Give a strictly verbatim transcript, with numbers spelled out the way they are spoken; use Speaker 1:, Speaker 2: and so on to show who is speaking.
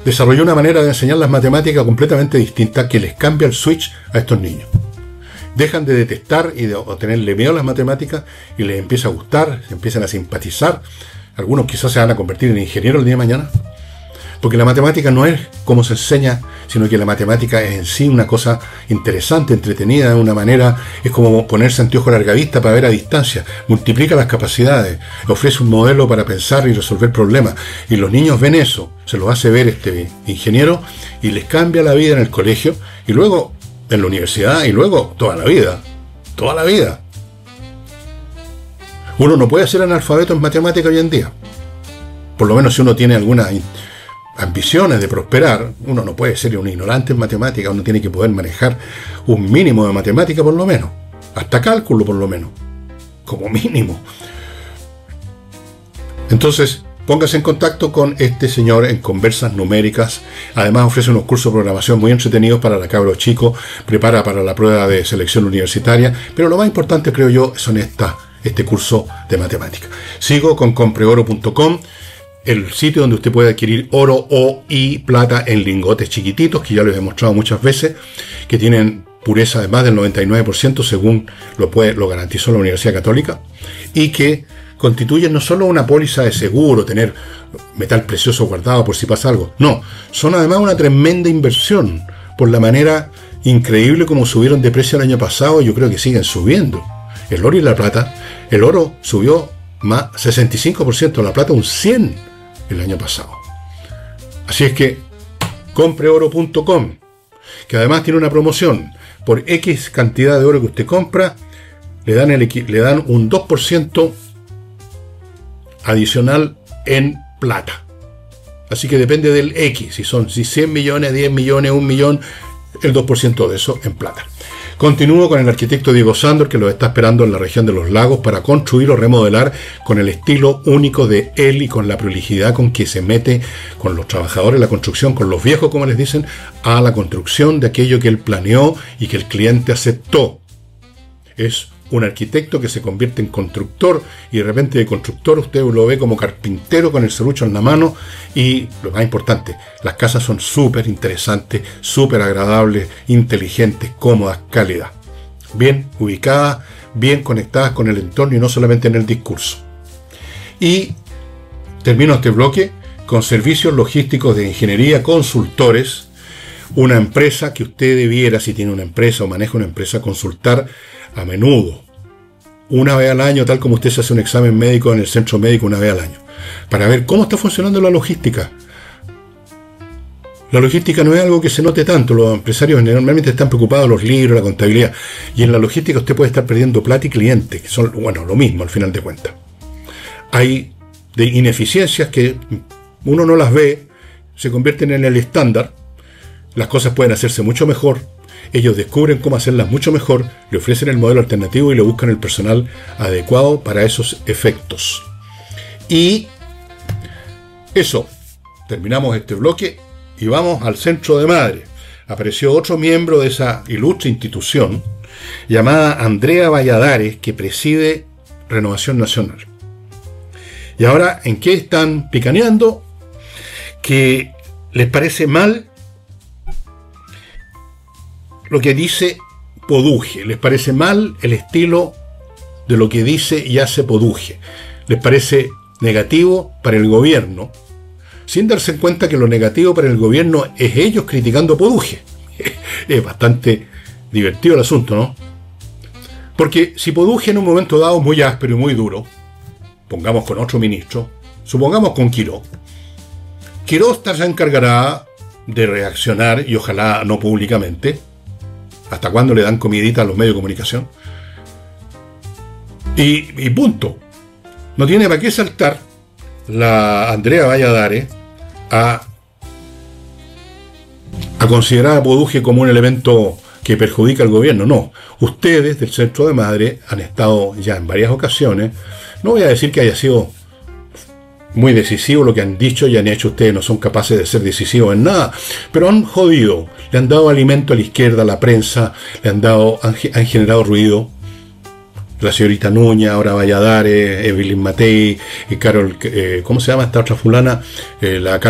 Speaker 1: desarrolló una manera de enseñar las matemáticas completamente distinta que les cambia el switch a estos niños. Dejan de detestar y de o tenerle miedo a las matemáticas y les empieza a gustar, se empiezan a simpatizar. Algunos quizás se van a convertir en ingenieros el día de mañana. Porque la matemática no es como se enseña, sino que la matemática es en sí una cosa interesante, entretenida, de una manera, es como ponerse anteojo a larga vista para ver a distancia, multiplica las capacidades, ofrece un modelo para pensar y resolver problemas, y los niños ven eso, se los hace ver este ingeniero, y les cambia la vida en el colegio, y luego en la universidad, y luego toda la vida, toda la vida. Uno no puede ser analfabeto en matemática hoy en día, por lo menos si uno tiene alguna ambiciones de prosperar. Uno no puede ser un ignorante en matemática, uno tiene que poder manejar un mínimo de matemática por lo menos, hasta cálculo por lo menos, como mínimo. Entonces, póngase en contacto con este señor en Conversas Numéricas. Además ofrece unos cursos de programación muy entretenidos para la cabros chicos, prepara para la prueba de selección universitaria, pero lo más importante, creo yo, son esta, este curso de matemática. Sigo con compreoro punto com, el sitio donde usted puede adquirir oro o y plata en lingotes chiquititos, que ya les he mostrado muchas veces, que tienen pureza de más del noventa y nueve por ciento, según lo, puede, lo garantizó la Universidad Católica, y que constituyen no solo una póliza de seguro, tener metal precioso guardado por si pasa algo, no, son además una tremenda inversión, por la manera increíble como subieron de precio el año pasado, y yo creo que siguen subiendo. El oro y la plata, el oro subió más sesenta y cinco por ciento, la plata un cien por ciento el año pasado. Así es que compreoro punto com, que además tiene una promoción. Por X cantidad de oro que usted compra, le dan, el, le dan un dos por ciento adicional en plata. Así que depende del X, si son si cien millones, diez millones, un millón, el dos por ciento de eso en plata. Continúo con el arquitecto Diego Sándor, que lo está esperando en la región de los lagos para construir o remodelar con el estilo único de él y con la prolijidad con que se mete con los trabajadores de la construcción, con los viejos, como les dicen, a la construcción de aquello que él planeó y que el cliente aceptó. Es un arquitecto que se convierte en constructor, y de repente de constructor usted lo ve como carpintero con el serrucho en la mano. Y lo más importante, las casas son súper interesantes, súper agradables, inteligentes, cómodas, cálidas, bien ubicadas, bien conectadas con el entorno y no solamente en el discurso. Y termino este bloque con servicios logísticos de ingeniería consultores, una empresa que usted debiera, si tiene una empresa o maneja una empresa, consultar a menudo, una vez al año, tal como usted se hace un examen médico en el centro médico una vez al año, para ver cómo está funcionando la logística. La logística no es algo que se note tanto, los empresarios normalmente están preocupados los libros, la contabilidad, y en la logística usted puede estar perdiendo plata y clientes, que son, bueno, lo mismo al final de cuentas. Hay de ineficiencias que uno no las ve, se convierten en el estándar, las cosas pueden hacerse mucho mejor. Ellos descubren cómo hacerlas mucho mejor, le ofrecen el modelo alternativo y le buscan el personal adecuado para esos efectos. Y eso, terminamos este bloque y vamos al Centro de Madre. Apareció otro miembro de esa ilustre institución llamada Andrea Valladares, que preside Renovación Nacional. Y ahora, ¿en qué están picaneando? Que les parece mal lo que dice Poduje, les parece mal el estilo de lo que dice y hace Poduje, les parece negativo para el gobierno, sin darse cuenta que lo negativo para el gobierno es ellos criticando a Poduje. Es bastante divertido el asunto, ¿no? Porque si Poduje en un momento dado muy áspero y muy duro, pongamos con otro ministro, supongamos con Quirós, Quirós se encargará de reaccionar, y ojalá no públicamente. ¿Hasta cuándo le dan comidita a los medios de comunicación? Y, y punto. No tiene para qué saltar la Andrea Valladares a, a considerar a Poduje como un elemento que perjudica al gobierno. No. Ustedes del Centro de Madre han estado ya en varias ocasiones. No voy a decir que haya sido muy decisivo lo que han dicho y han hecho ustedes, no son capaces de ser decisivos en nada, pero han jodido, le han dado alimento a la izquierda, a la prensa, le han dado, han, han generado ruido. La señorita Núñez, ahora Valladares, Evelyn Matei, y Carol, eh, ¿cómo se llama esta otra fulana? Eh, la